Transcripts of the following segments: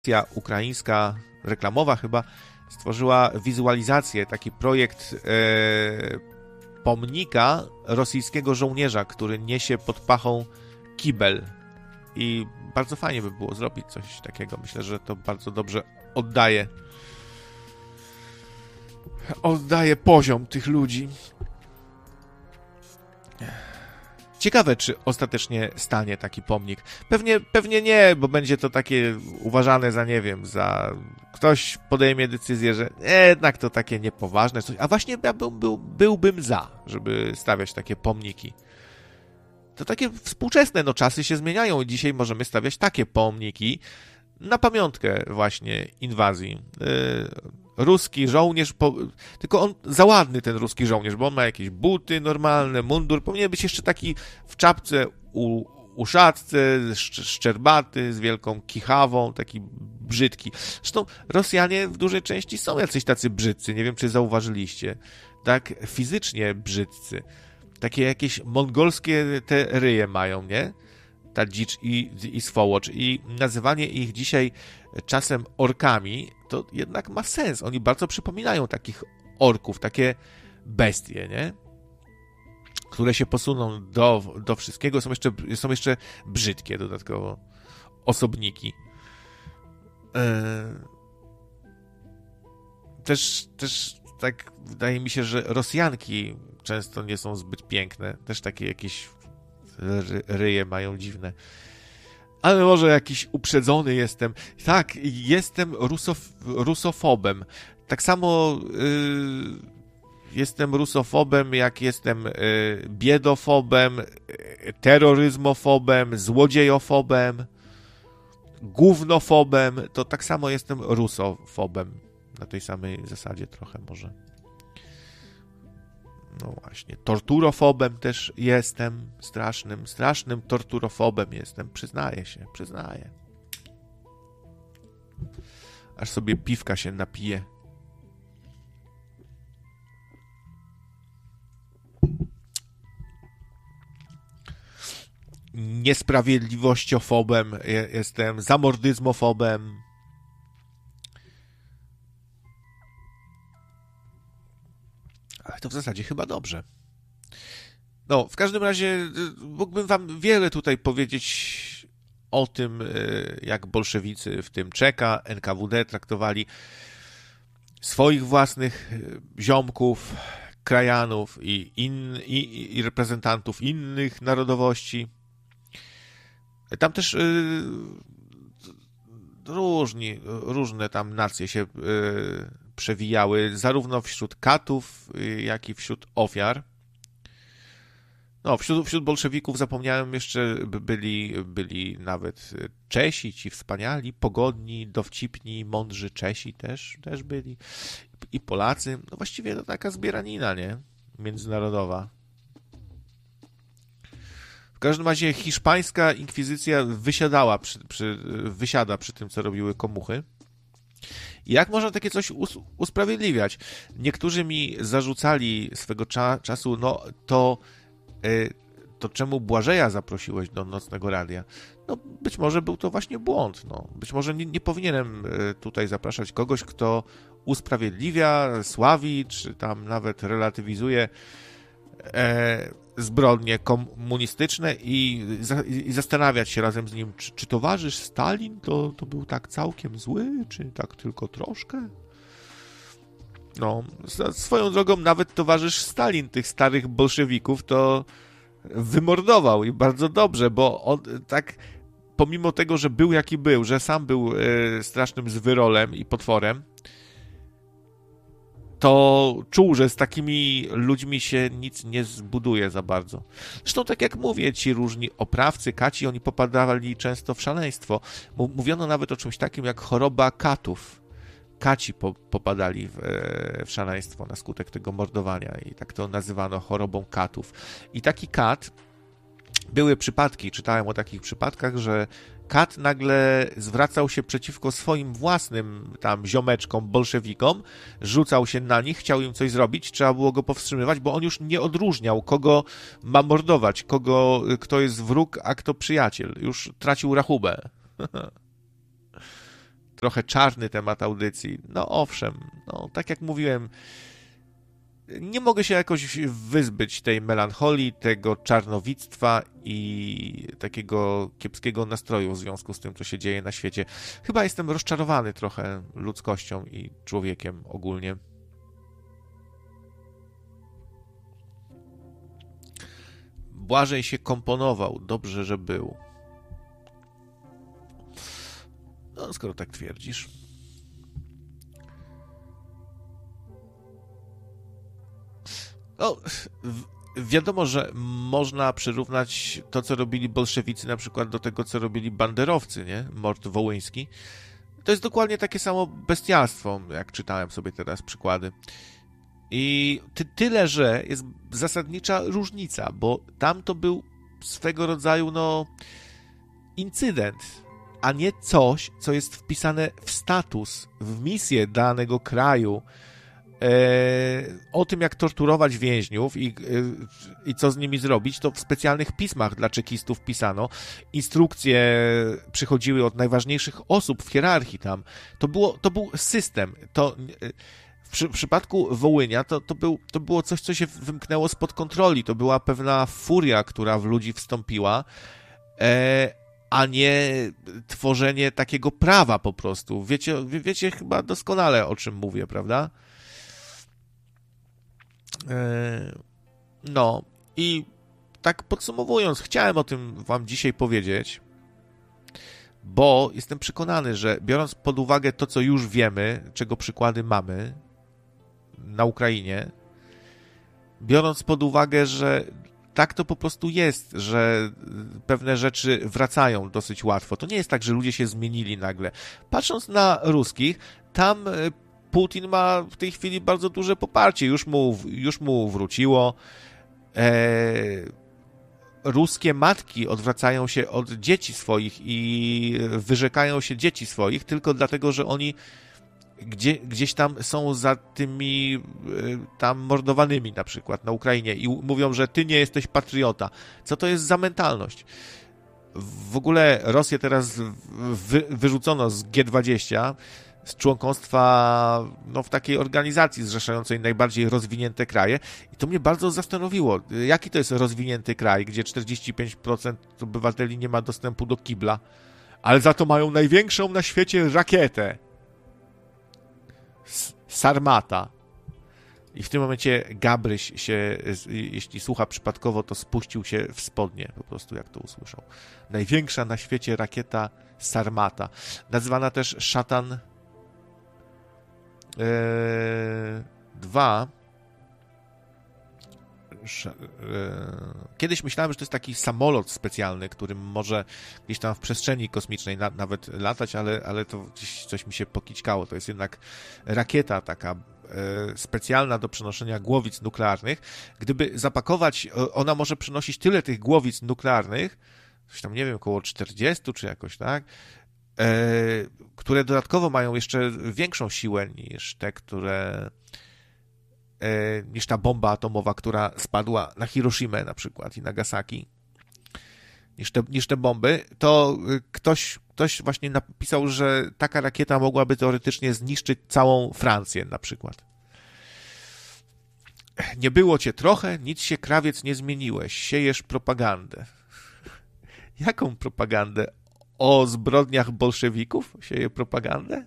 ukraińska, reklamowa chyba, stworzyła wizualizację, taki projekt pomnika rosyjskiego żołnierza, który niesie pod pachą kibel. I bardzo fajnie by było zrobić coś takiego. Myślę, że to bardzo dobrze oddaje poziom tych ludzi. Ciekawe, czy ostatecznie stanie taki pomnik. Pewnie nie, bo będzie to takie uważane za, nie wiem, za... Ktoś podejmie decyzję, że jednak to takie niepoważne coś. A właśnie ja byłbym za, żeby stawiać takie pomniki. To takie współczesne, no czasy się zmieniają. Dzisiaj możemy stawiać takie pomniki na pamiątkę właśnie inwazji. Ruski żołnierz, tylko on za ładny ten ruski żołnierz, bo on ma jakieś buty normalne, mundur, powinien być jeszcze taki w czapce uszatce, szczerbaty, z wielką kichawą, taki brzydki. Zresztą Rosjanie w dużej części są jacyś tacy brzydcy, nie wiem, czy zauważyliście, tak fizycznie brzydcy. Takie jakieś mongolskie te ryje mają, nie? Ta dzicz i swołocz. I nazywanie ich dzisiaj czasem orkami, to jednak ma sens. Oni bardzo przypominają takich orków, takie bestie, nie? Które się posuną do wszystkiego. Są jeszcze brzydkie dodatkowo osobniki. Też tak wydaje mi się, że Rosjanki często nie są zbyt piękne. Też takie jakieś ryje mają dziwne. Ale może jakiś uprzedzony jestem. Tak, jestem rusofobem. Tak samo jestem rusofobem, jak jestem biedofobem, terroryzmofobem, złodziejofobem, gównofobem. To tak samo jestem rusofobem. Na tej samej zasadzie trochę może. No właśnie, torturofobem też jestem, strasznym torturofobem jestem, przyznaję. Aż sobie piwka się napiję. Niesprawiedliwościofobem jestem, zamordyzmofobem. Ale to w zasadzie chyba dobrze. No, w każdym razie mógłbym wam wiele tutaj powiedzieć o tym, jak bolszewicy, w tym Czeka, NKWD, traktowali swoich własnych ziomków, krajanów i reprezentantów innych narodowości. Tam też różne tam nacje się przewijały, zarówno wśród katów, jak i wśród ofiar. No, wśród bolszewików zapomniałem jeszcze, byli nawet Czesi, ci wspaniali, pogodni, dowcipni, mądrzy Czesi też byli. I Polacy. No właściwie to taka zbieranina, nie? Międzynarodowa. W każdym razie hiszpańska inkwizycja wysiada przy tym, co robiły komuchy. Jak można takie coś usprawiedliwiać? Niektórzy mi zarzucali swego czasu, no to czemu Błażeja zaprosiłeś do Nocnego Radia? No być może był to właśnie błąd. No. Być może nie powinienem tutaj zapraszać kogoś, kto usprawiedliwia, sławi, czy tam nawet relatywizuje zbrodnie komunistyczne i zastanawiać się razem z nim, czy towarzysz Stalin to był tak całkiem zły, czy tak tylko troszkę? No, swoją drogą nawet towarzysz Stalin tych starych bolszewików to wymordował i bardzo dobrze, bo on tak pomimo tego, że był jaki był, że sam był strasznym zwyrolem i potworem, to czuł, że z takimi ludźmi się nic nie zbuduje za bardzo. Zresztą tak jak mówię, ci różni oprawcy, kaci, oni popadali często w szaleństwo. Mówiono nawet o czymś takim jak choroba katów. Kaci popadali w szaleństwo na skutek tego mordowania i tak to nazywano chorobą katów. I taki kat, były przypadki, czytałem o takich przypadkach, że kat nagle zwracał się przeciwko swoim własnym tam ziomeczkom, bolszewikom, rzucał się na nich, chciał im coś zrobić, trzeba było go powstrzymywać, bo on już nie odróżniał, kogo ma mordować, kto jest wróg, a kto przyjaciel. Już tracił rachubę. trochę czarny temat audycji. No owszem, no tak jak mówiłem, nie mogę się jakoś wyzbyć tej melancholii, tego czarnowictwa i takiego kiepskiego nastroju w związku z tym, co się dzieje na świecie. Chyba jestem rozczarowany trochę ludzkością i człowiekiem ogólnie. Błażej się komponował, dobrze, że był. No, skoro tak twierdzisz. No, wiadomo, że można przyrównać to, co robili bolszewicy, na przykład do tego, co robili banderowcy, nie? Mord wołyński. To jest dokładnie takie samo bestialstwo, jak czytałem sobie teraz przykłady. I tyle, że jest zasadnicza różnica, bo tam to był swego rodzaju, no, incydent, a nie coś, co jest wpisane w status, w misję danego kraju, o tym, jak torturować więźniów i co z nimi zrobić, to w specjalnych pismach dla czekistów pisano. Instrukcje przychodziły od najważniejszych osób w hierarchii tam. To był system. W przypadku Wołynia to było coś, co się wymknęło spod kontroli. To była pewna furia, która w ludzi wstąpiła, a nie tworzenie takiego prawa po prostu. Wiecie chyba doskonale, o czym mówię, prawda? No i tak podsumowując, chciałem o tym wam dzisiaj powiedzieć, bo jestem przekonany, że biorąc pod uwagę to, co już wiemy, czego przykłady mamy na Ukrainie, biorąc pod uwagę, że tak to po prostu jest, że pewne rzeczy wracają dosyć łatwo. To nie jest tak, że ludzie się zmienili nagle. Patrząc na ruskich, tam Putin ma w tej chwili bardzo duże poparcie. Już mu wróciło. Ruskie matki odwracają się od dzieci swoich i wyrzekają się dzieci swoich tylko dlatego, że oni gdzieś tam są za tymi tam mordowanymi na przykład na Ukrainie i mówią, że ty nie jesteś patriota. Co to jest za mentalność? W ogóle Rosję teraz wyrzucono z G20, z członkostwa w takiej organizacji zrzeszającej najbardziej rozwinięte kraje i to mnie bardzo zastanowiło. Jaki to jest rozwinięty kraj, gdzie 45% obywateli nie ma dostępu do kibla, ale za to mają największą na świecie rakietę. Sarmata. I w tym momencie Gabryś się, jeśli słucha przypadkowo, to spuścił się w spodnie, po prostu jak to usłyszał. Największa na świecie rakieta Sarmata. Nazywana też Szatan 2. Kiedyś myślałem, że to jest taki samolot specjalny, którym może gdzieś tam w przestrzeni kosmicznej nawet latać, ale to gdzieś coś mi się pokićkało. To jest jednak rakieta taka specjalna do przenoszenia głowic nuklearnych. Gdyby zapakować, ona może przenosić tyle tych głowic nuklearnych, coś tam, nie wiem, około 40 czy jakoś, tak? Które dodatkowo mają jeszcze większą siłę niż te, niż ta bomba atomowa, która spadła na Hiroshimę na przykład i Nagasaki, niż te bomby, to ktoś właśnie napisał, że taka rakieta mogłaby teoretycznie zniszczyć całą Francję na przykład. Nie było cię trochę, nic się, krawiec, nie zmieniłeś, siejesz propagandę. Jaką propagandę? O zbrodniach bolszewików sieje propagandę?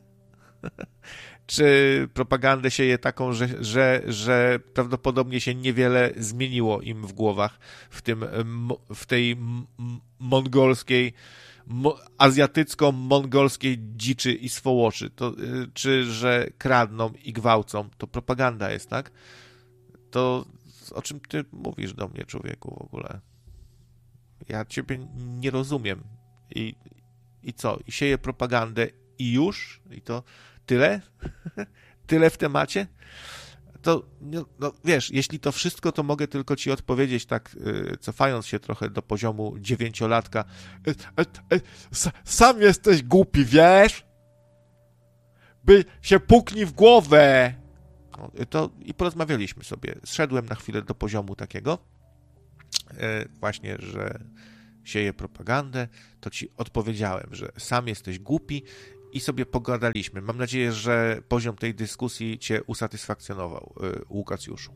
Czy propagandę sieje taką, że prawdopodobnie się niewiele zmieniło im w głowach w tej mongolskiej, azjatycko-mongolskiej dziczy i swołoczy, czy że kradną i gwałcą, to propaganda jest, tak? To o czym ty mówisz do mnie, człowieku, w ogóle? Ja ciebie nie rozumiem. I co? I sieje propagandę i już? I to tyle? Tyle w temacie? To, no wiesz, jeśli to wszystko, to mogę tylko ci odpowiedzieć tak, cofając się trochę do poziomu 9-latka. Sam jesteś głupi, wiesz? By się puknij w głowę! No, i porozmawialiśmy sobie. Zszedłem na chwilę do poziomu takiego, właśnie, że sieje propagandę, to ci odpowiedziałem, że sam jesteś głupi i sobie pogadaliśmy. Mam nadzieję, że poziom tej dyskusji cię usatysfakcjonował, Łukasjuszu.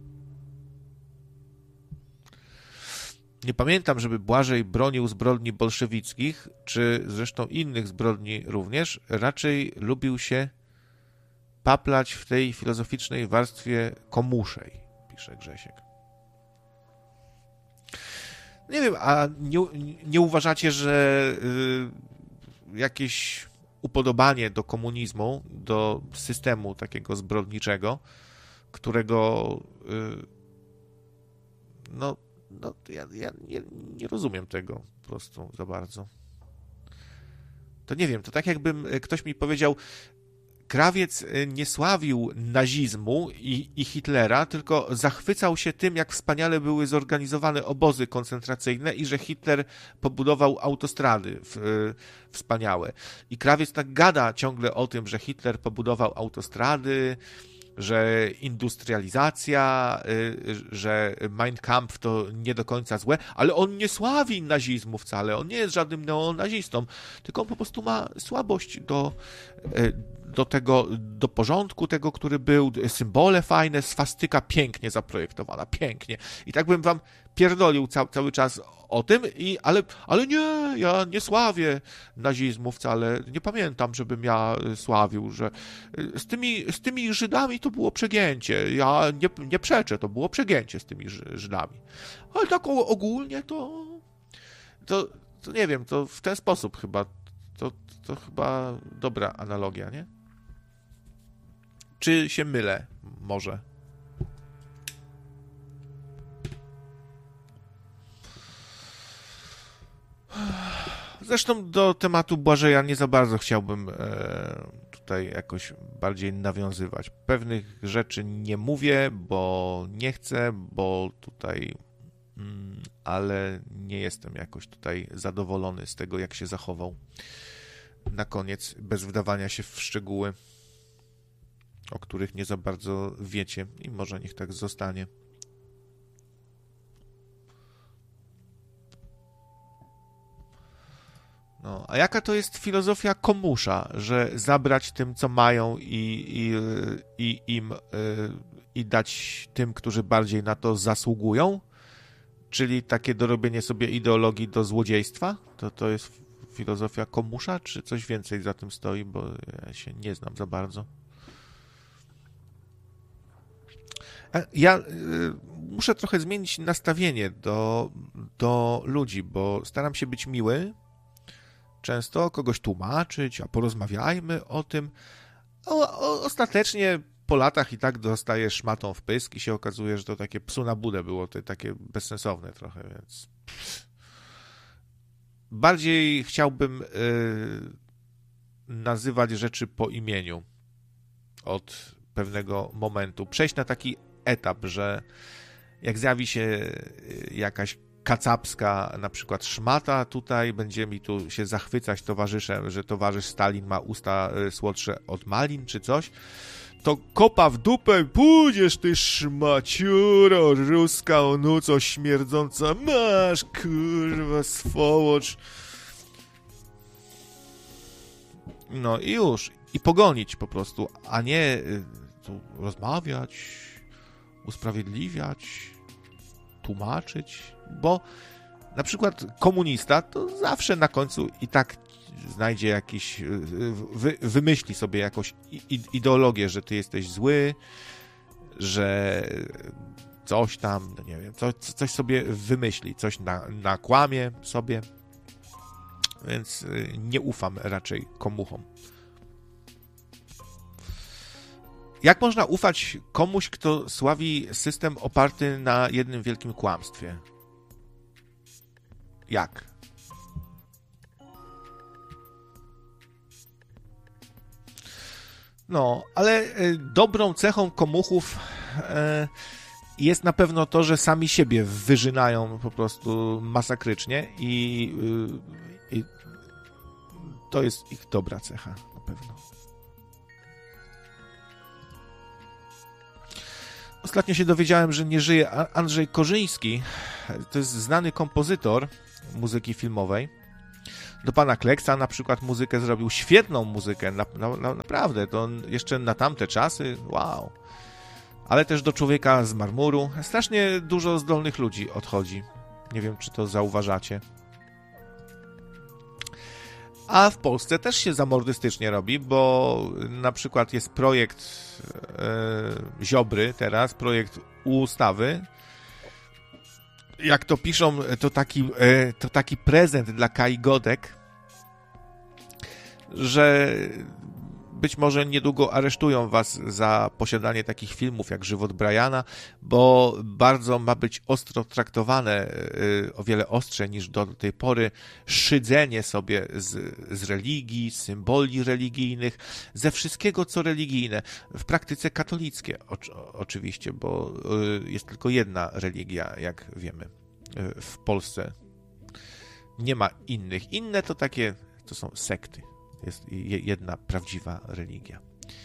Nie pamiętam, żeby Błażej bronił zbrodni bolszewickich, czy zresztą innych zbrodni również. Raczej lubił się paplać w tej filozoficznej warstwie komuszej, pisze Grzesiek. Nie wiem, a nie uważacie, że jakieś upodobanie do komunizmu, do systemu takiego zbrodniczego, którego ja nie rozumiem tego po prostu za bardzo. To nie wiem, to tak jakbym ktoś mi powiedział, Krawiec nie sławił nazizmu i Hitlera, tylko zachwycał się tym, jak wspaniale były zorganizowane obozy koncentracyjne i że Hitler pobudował autostrady wspaniałe. I Krawiec tak gada ciągle o tym, że Hitler pobudował autostrady, że industrializacja, że Mein Kampf to nie do końca złe, ale on nie sławi nazizmu wcale, on nie jest żadnym neonazistą, tylko on po prostu ma słabość do tego, do porządku tego, który był, symbole fajne, swastyka pięknie zaprojektowana, pięknie. I tak bym wam pierdolił cały czas o tym, ale nie, ja nie sławię nazizmu wcale, nie pamiętam, żebym ja sławił, że z tymi Żydami to było przegięcie, ja nie przeczę, to było przegięcie z tymi Żydami. Ale tak ogólnie to nie wiem, to w ten sposób chyba, to chyba dobra analogia, nie? Czy się mylę? Może. Zresztą do tematu Błażeja nie za bardzo chciałbym tutaj jakoś bardziej nawiązywać. Pewnych rzeczy nie mówię, bo nie chcę, bo tutaj ale nie jestem jakoś tutaj zadowolony z tego, jak się zachował na koniec, bez wdawania się w szczegóły, o których nie za bardzo wiecie i może niech tak zostanie. No, a jaka to jest filozofia komusza, że zabrać tym, co mają i dać tym, którzy bardziej na to zasługują? Czyli takie dorobienie sobie ideologii do złodziejstwa? To jest filozofia komusza, czy coś więcej za tym stoi, bo ja się nie znam za bardzo. Ja muszę trochę zmienić nastawienie do ludzi, bo staram się być miły, często kogoś tłumaczyć, a porozmawiajmy o tym. Ostatecznie po latach i tak dostajesz szmatą w pysk i się okazuje, że to takie psu na budę było, to takie bezsensowne trochę, więc bardziej chciałbym nazywać rzeczy po imieniu od pewnego momentu. Przejść na taki etap, że jak zjawi się jakaś kacapska na przykład szmata tutaj, będzie mi tu się zachwycać towarzyszem, że towarzysz Stalin ma usta słodsze od malin czy coś, to kopa w dupę, pójdziesz ty szmaciuro, ruska onuco śmierdząca, masz kurwa swołocz. No i już. I pogonić po prostu, a nie tu rozmawiać, usprawiedliwiać, tłumaczyć, bo na przykład komunista to zawsze na końcu i tak znajdzie jakiś, wymyśli sobie jakąś ideologię, że ty jesteś zły, że coś tam, no nie wiem, coś sobie wymyśli, coś nakłamie sobie, więc nie ufam raczej komuchom. Jak można ufać komuś, kto sławi system oparty na jednym wielkim kłamstwie? Jak? No, ale dobrą cechą komuchów jest na pewno to, że sami siebie wyżynają po prostu masakrycznie i to jest ich dobra cecha na pewno. Ostatnio się dowiedziałem, że nie żyje Andrzej Korzyński. To jest znany kompozytor muzyki filmowej. Do pana Kleksa na przykład muzykę zrobił, świetną muzykę, naprawdę, to jeszcze na tamte czasy, wow. Ale też do Człowieka z marmuru, strasznie dużo zdolnych ludzi odchodzi. Nie wiem, czy to zauważacie. A w Polsce też się zamordystycznie robi, bo na przykład jest projekt Ziobry teraz, projekt ustawy. Jak to piszą, to taki prezent dla Kai Godek, że być może niedługo aresztują was za posiadanie takich filmów jak Żywot Briana, bo bardzo ma być ostro traktowane, o wiele ostrzej niż do tej pory, szydzenie sobie z religii, symboli religijnych, ze wszystkiego, co religijne. W praktyce katolickie oczywiście, bo jest tylko jedna religia, jak wiemy, w Polsce. Nie ma innych. Inne to takie, to są sekty. Jest jedna prawdziwa religia.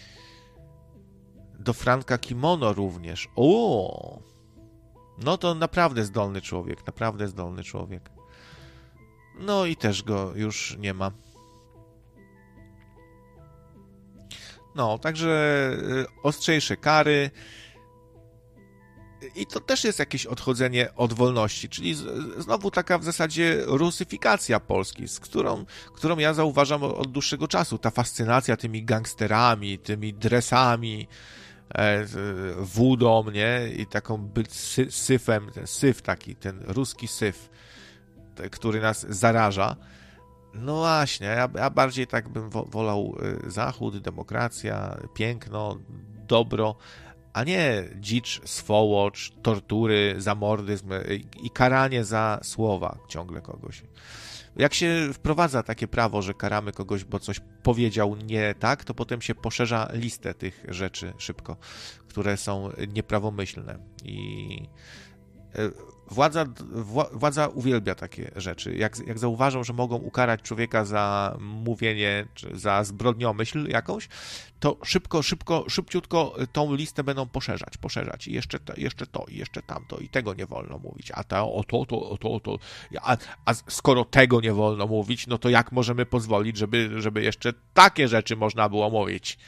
Do Franka Kimono również. O! No to naprawdę zdolny człowiek, naprawdę zdolny człowiek. No i też go już nie ma. No, także ostrzejsze kary. I to też jest jakieś odchodzenie od wolności, czyli znowu taka w zasadzie rusyfikacja Polski, z którą ja zauważam od dłuższego czasu. Ta fascynacja tymi gangsterami, tymi dresami, wódą, nie? I taką syfem, ten syf taki, ten ruski syf, który nas zaraża. No właśnie, ja bardziej tak bym wolał Zachód, demokracja, piękno, dobro, a nie dzicz, swołocz, tortury, zamordyzm i karanie za słowa ciągle kogoś. Jak się wprowadza takie prawo, że karamy kogoś, bo coś powiedział nie tak, to potem się poszerza listę tych rzeczy szybko, które są nieprawomyślne. I władza uwielbia takie rzeczy. Jak zauważą, że mogą ukarać człowieka za mówienie, czy za zbrodniomyśl jakąś, to szybciutko tą listę będą poszerzać. I jeszcze to, i jeszcze tamto, i tego nie wolno mówić. A to. A skoro tego nie wolno mówić, no to jak możemy pozwolić, żeby jeszcze takie rzeczy można było mówić?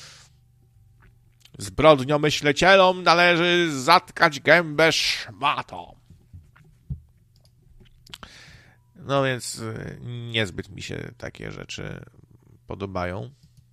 Zbrodniomyślicielom należy zatkać gębę szmatą. No więc niezbyt mi się takie rzeczy podobają.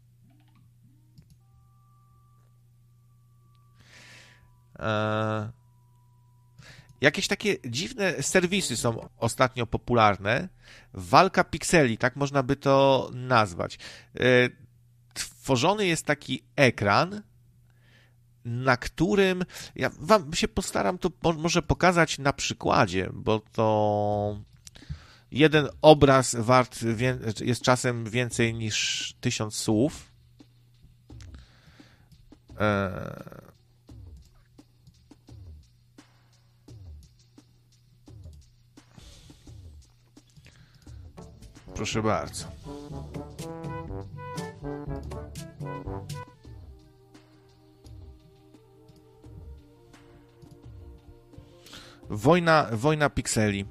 Jakieś takie dziwne serwisy są ostatnio popularne. Walka pikseli, tak można by to nazwać. Tworzony jest taki ekran, na którym ja wam się postaram to może pokazać na przykładzie, bo to jeden obraz wart jest czasem więcej niż 1000 słów. Proszę bardzo. Wojna pikseli.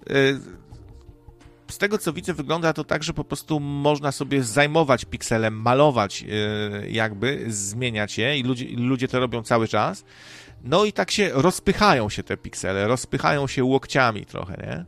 Z tego, co widzę, wygląda to tak, że po prostu można sobie zajmować pikselem, malować jakby, zmieniać je i ludzie to robią cały czas. No i tak się rozpychają się te piksele, rozpychają się łokciami trochę, nie?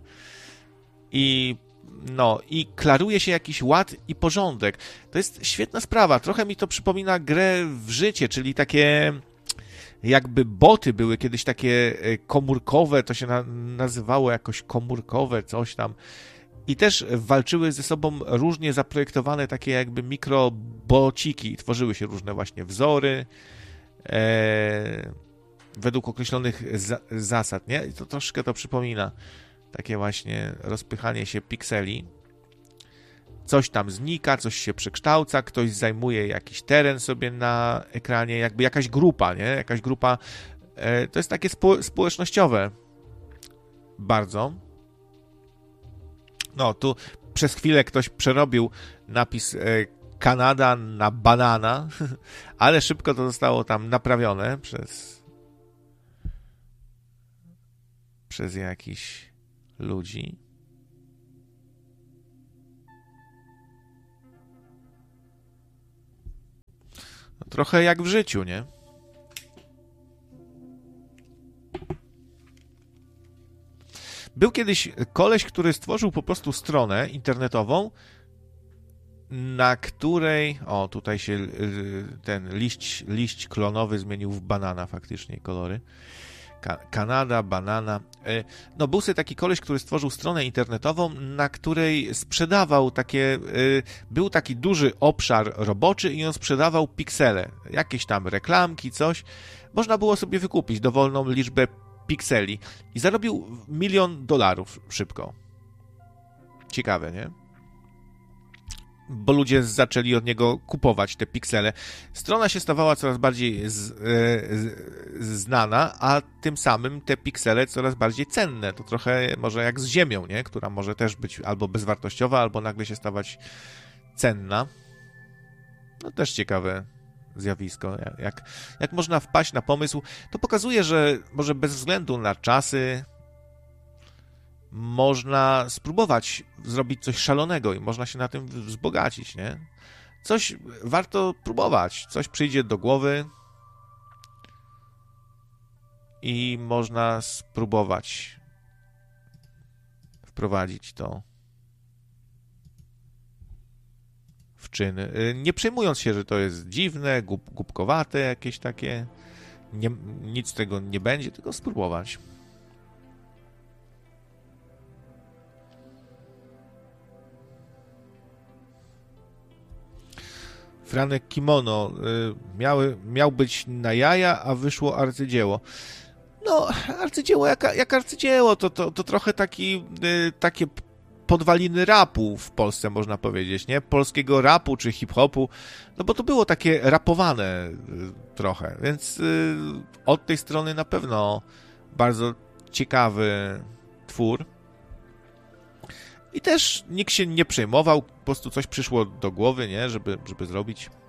I klaruje się jakiś ład i porządek. To jest świetna sprawa. Trochę mi to przypomina grę w życie, czyli takie jakby boty były kiedyś takie komórkowe, to się nazywało jakoś komórkowe, coś tam. I też walczyły ze sobą różnie zaprojektowane takie jakby mikrobociki. Tworzyły się różne właśnie wzory według określonych zasad, nie? I to troszkę to przypomina. Takie właśnie rozpychanie się pikseli. Coś tam znika, coś się przekształca, ktoś zajmuje jakiś teren sobie na ekranie, jakby jakaś grupa, nie? Jakaś grupa. To jest takie społecznościowe. Bardzo. No, tu przez chwilę ktoś przerobił napis Kanada na banana, ale szybko to zostało tam naprawione przez jakichś ludzi. Trochę jak w życiu, nie? Był kiedyś koleś, który stworzył po prostu stronę internetową, na której... O, tutaj się ten liść klonowy zmienił w banana faktycznie, kolory. Kanada, banana. No, był sobie taki koleś, który stworzył stronę internetową, na której sprzedawał takie... Był taki duży obszar roboczy i on sprzedawał piksele. Jakieś tam reklamki, coś. Można było sobie wykupić dowolną liczbę pikseli. I zarobił $1 000 000 szybko. Ciekawe, nie? Bo ludzie zaczęli od niego kupować te piksele. Strona się stawała coraz bardziej znana, a tym samym te piksele coraz bardziej cenne. To trochę może jak z ziemią, nie? Która może też być albo bezwartościowa, albo nagle się stawać cenna. No też ciekawe zjawisko. Jak można wpaść na pomysł, to pokazuje, że może bez względu na czasy można spróbować zrobić coś szalonego i można się na tym wzbogacić, nie? Coś warto próbować, coś przyjdzie do głowy i można spróbować wprowadzić to w czyn. Nie przejmując się, że to jest dziwne, głupkowate jakieś takie, nic z tego nie będzie, tylko spróbować. Franek Kimono. Miał być na jaja, a wyszło arcydzieło. No, arcydzieło jak arcydzieło, to trochę takie podwaliny rapu w Polsce, można powiedzieć, nie? Polskiego rapu czy hip-hopu, no bo to było takie rapowane trochę, więc od tej strony na pewno bardzo ciekawy twór. I też nikt się nie przejmował, po prostu coś przyszło do głowy, nie? Żeby zrobić.